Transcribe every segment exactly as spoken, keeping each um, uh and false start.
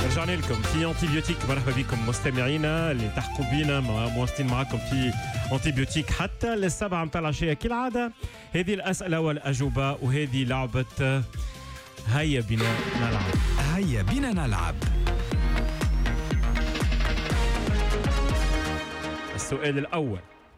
رجعنا لكم في انتيبيوتيك. مرحبا بكم مستمعينا اللي تحقوا بينا مواصلين معكم في انتيبيوتيك حتى للسبعة متاع العشية كالعادة. هذه الأسئلة والأجوبة وهذه لعبة هيا بنا نلعب. هيا بنا نلعب. السؤال الأول: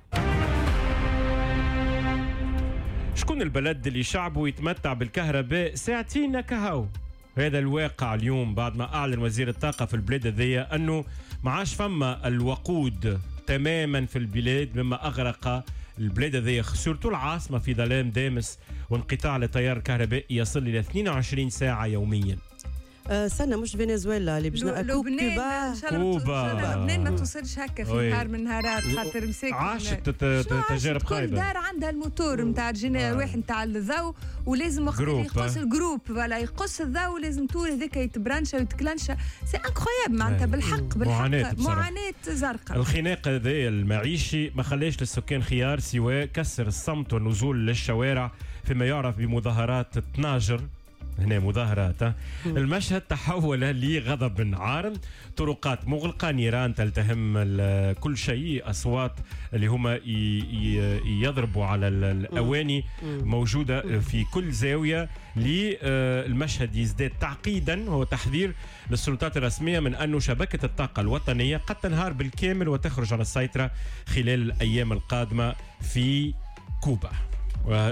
شكون البلد اللي شعبه يتمتع بالكهرباء ساعتين كهو؟ هذا الواقع اليوم بعد ما أعلن وزير الطاقة في البلاد ذي أنه ما عادش فما الوقود تماما في البلاد، مما أغرق البلاد ذي سورتو العاصمة في ظلام دامس وانقطاع للتيار الكهربائي يصل إلى اثنين وعشرين ساعة يوميا. أه سنة مش فنزويلا اللي بجنا كوبا كوبا لبنان ما توصلش هكا في نهار من نهارات خاطر مساكن عاشت تجارب خايبة. كل دار عندها الموتور نتاع الجنرال واحد نتاع الضوء ولازم وقت يقص الجروب ولا يقص الضوء لازم طول هذاك يتبرانشا ويتكلنشا. سي انكرويابل معناتها بالحق بالحق معاناة زرقاء. الخناق هذا المعيشي ما خلاش للسكان خيار سوى كسر الصمت والنزول للشوارع فيما يعرف بمظاهرات التناجر. هنا مظاهرات. المشهد تحول لغضب عارم، طرقات مغلقة، نيران تلتهم كل شيء، أصوات اللي هما يضربوا على الأواني موجودة في كل زاوية. للمشهد يزداد تعقيدا. هو تحذير للسلطات الرسمية من أن شبكة الطاقة الوطنية قد تنهار بالكامل وتخرج عن السيطرة خلال الأيام القادمة في كوبا.